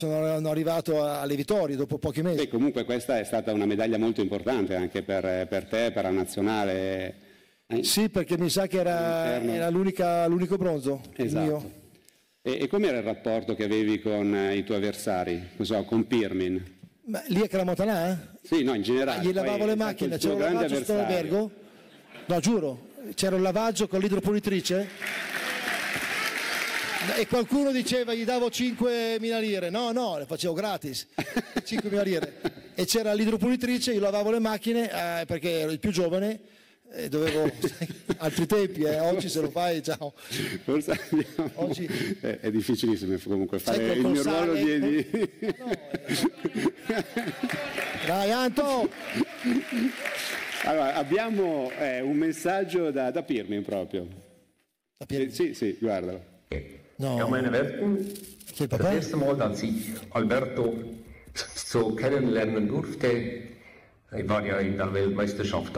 sono arrivato alle vittorie dopo pochi mesi. Beh, comunque questa è stata una medaglia molto importante anche per te, per la nazionale. Sì, perché mi sa che era l'unico bronzo. Esatto. Mio. E com'era il rapporto che avevi con i tuoi avversari, con Pirmin? Ma lì a Cramatanà? Sì, no, in generale. Gli lavavo le macchine, c'era un lavaggio sotto l'albergo? No, giuro, c'era un lavaggio con l'idropulitrice e qualcuno diceva gli davo 5.000 lire. No, le facevo gratis, 5.000 lire. E c'era l'idropulitrice, io lavavo le macchine perché ero il più giovane. Dovevo altri tempi, oggi se lo fai, ciao. Forse oggi è difficilissimo comunque fare il mio ruolo di... Dai Anto! Allora, abbiamo un messaggio da Pirmin proprio. Da Pirmin? Sì, guardalo. No. Ja, meine Werten, das erste Mal, als ich Alberto so kennenlernen durfte, ich war ja in der Weltmeisterschaft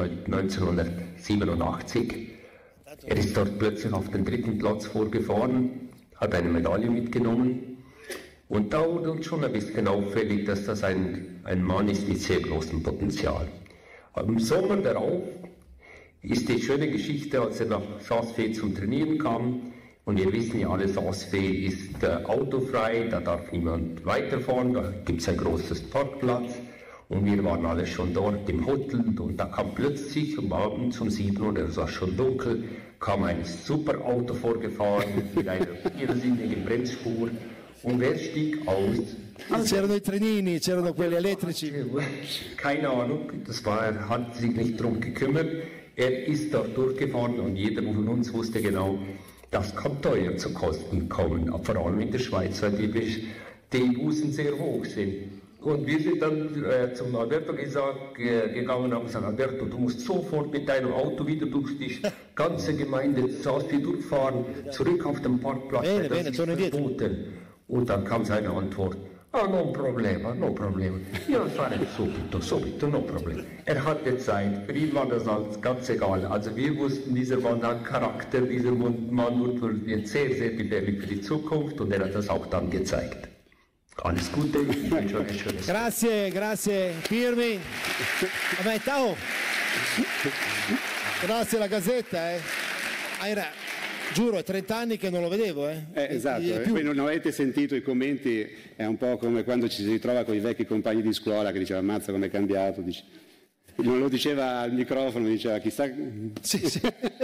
1987. Er ist dort plötzlich auf den 3. Platz vorgefahren, hat eine Medaille mitgenommen. Und da wurde uns schon ein bisschen auffällig, dass das ein Mann ist mit sehr großem Potenzial. Im Sommer darauf ist die schöne Geschichte, als er nach Saas-Fee zum Trainieren kam. Und wir wissen ja alle, Saas-Fee ist autofrei, da darf niemand weiterfahren, da gibt es ein großes Parkplatz. Und wir waren alle schon dort im Hotel und da kam plötzlich am Abend um 7 Uhr, es war schon dunkel, kam ein super Auto vorgefahren mit einer irrsinnigen Bremsspur. Und wer stieg aus? C'erano i trenini, c'erano quelli elettrici. Keine Ahnung, er hat sich nicht drum gekümmert. Er ist dort durchgefahren und jeder von uns wusste genau, das kann teuer zu Kosten kommen, vor allem in der Schweiz, weil die Bußen sehr hoch sind. Und wir sind dann zum Alberto gegangen und haben gesagt, Alberto, du musst sofort mit deinem Auto wieder durch die ganze Gemeinde Saas-Fee durchfahren, zurück auf den Parkplatz, das ist verboten. Und dann kam seine Antwort, non problema. Io fare subito, no problem. Hatte Zeit, für ihn war das alles ganz egal. Also wir wussten, dieser Mann hat Charakter, dieser Mann wird sehr, sehr gefährlich für die Zukunft und er hat das auch dann gezeigt. Alles Gute, ich wünsche euch ein schönes Grazie Pirmin. Vabbè, ciao. Grazie alla Gazzetta. Giuro, è 30 anni che non lo vedevo. Esatto, voi non avete sentito i commenti, è un po' come quando ci si ritrova con i vecchi compagni di scuola che diceva ammazza com'è cambiato. Non lo diceva al microfono, diceva chissà... Sì.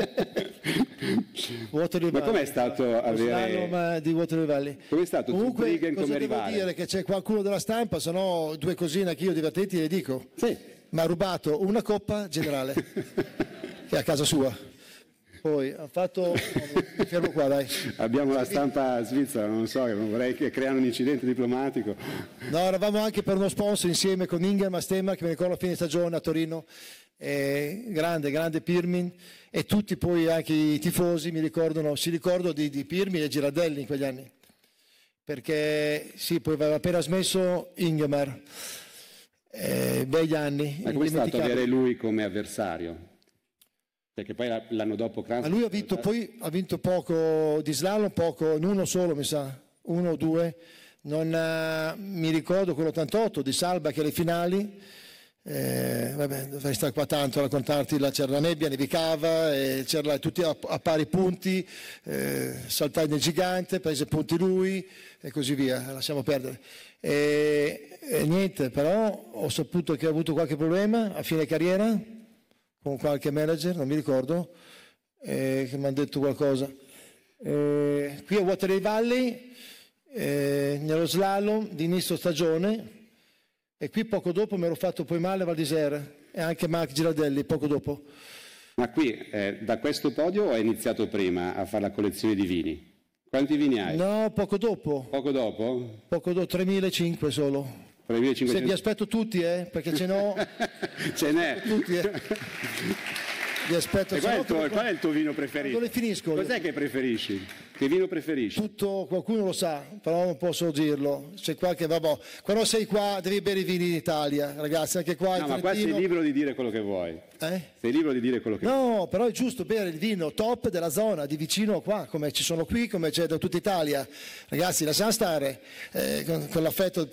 Ma com'è stato avere... di Waterloo Valley. Com'è stato Comunque, cosa devo dire? Che c'è qualcuno della stampa, se no due cosine anche io divertenti le dico. Sì. Mi ha rubato una coppa generale, che è a casa sua. Poi ha fatto... mi fermo qua, dai. Abbiamo la stampa svizzera, non so, non vorrei che creano un incidente diplomatico. No, eravamo anche per uno sponsor insieme con Ingemar Stenmark, che mi ricordo a fine stagione a Torino. Grande Pirmin, e tutti poi anche i tifosi si ricordano di Pirmin e Girardelli in quegli anni, perché sì, poi aveva appena smesso Ingemar, begli anni. Ma come è stato avere lui come avversario? Perché poi l'anno dopo lui ha vinto poco di slalom, poco in uno solo mi sa, 1 o 2, non mi ricordo quell'88 di Salba che alle finali. Vabbè, dovrei stare qua tanto a raccontarti, c'era la nebbia, nevicava, c'era tutti a pari punti, saltai nel gigante, prese punti lui e così via, lasciamo perdere. E niente, però ho saputo che ha avuto qualche problema a fine carriera con qualche manager, non mi ricordo, che mi hanno detto qualcosa. Qui a Waterloo Valley, nello slalom di inizio stagione. E qui poco dopo mi ero fatto poi male a Val d'Isère e anche Marc Girardelli poco dopo. Ma qui da questo podio hai iniziato prima a fare la collezione di vini? Quanti vini hai? No, poco dopo. Poco dopo? Poco dopo, 3.500 solo. 3.500. Se vi aspetto tutti, perché ce n'ho. Ce n'è. Tutti, Vi aspetto. E qual è il tuo vino preferito? Quando le finisco. Cos'è che preferisci? Che vino preferisci? Tutto, qualcuno lo sa, però non posso dirlo. C'è qualche, vabbè. Quando sei qua devi bere i vini in Italia, ragazzi, anche qua in No, ma qua Trentino. sei libero di dire quello che vuoi. Sei libero di dire quello che vuoi. No, però è giusto bere il vino top della zona, di vicino qua, come ci sono qui, come c'è da tutta Italia. Ragazzi, lasciamo stare con l'affetto